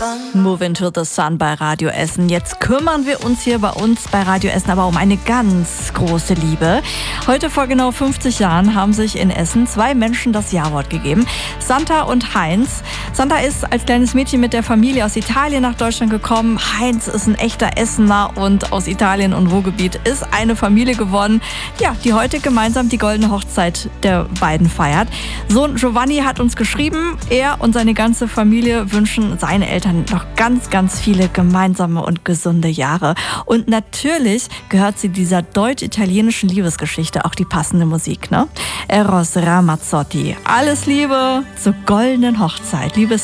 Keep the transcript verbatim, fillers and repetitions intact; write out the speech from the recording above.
Move into the Sun bei Radio Essen. Jetzt kümmern wir uns hier bei uns bei Radio Essen aber um eine ganz große Liebe. Heute vor genau fünfzig Jahren haben sich in Essen zwei Menschen das Ja-Wort gegeben. Santa und Heinz. Santa ist als kleines Mädchen mit der Familie aus Italien nach Deutschland gekommen. Heinz ist ein echter Essener und aus Italien und Ruhrgebiet ist eine Familie geworden, ja, die heute gemeinsam die goldene Hochzeit der beiden feiert. Sohn Giovanni hat uns geschrieben, er und seine ganze Familie wünschen seinen Eltern noch ganz, ganz viele gemeinsame und gesunde Jahre. Und natürlich gehört zu dieser deutsch-italienischen Liebesgeschichte auch die passende Musik, ne? Eros Ramazzotti. Alles Liebe zur goldenen Hochzeit. Liebes